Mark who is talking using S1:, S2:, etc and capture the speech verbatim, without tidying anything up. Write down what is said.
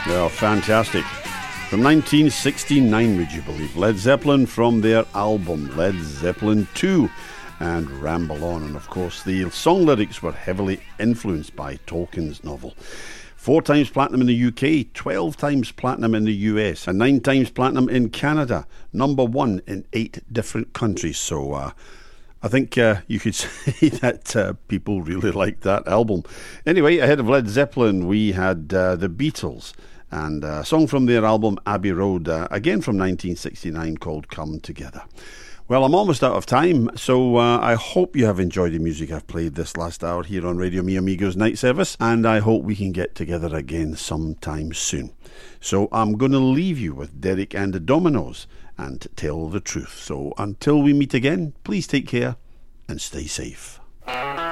S1: Well, fantastic. From nineteen sixty-nine, would you believe? Led Zeppelin from their album Led Zeppelin two and Ramble On. And of course, the song lyrics were heavily influenced by Tolkien's novel. Four times platinum in the U K, twelve times platinum in the U S, and nine times platinum in Canada. Number one in eight different countries. So, uh, I think uh, you could say that uh, people really liked that album. Anyway, ahead of Led Zeppelin, we had uh, the Beatles and a song from their album Abbey Road, uh, again from nineteen sixty-nine, called Come Together. Well, I'm almost out of time, so uh, I hope you have enjoyed the music I've played this last hour here on Radio Mi Amigos Night Service, and I hope we can get together again sometime soon. So I'm going to leave you with Derek and the Dominos and Tell the Truth. So until we meet again, please take care and stay safe.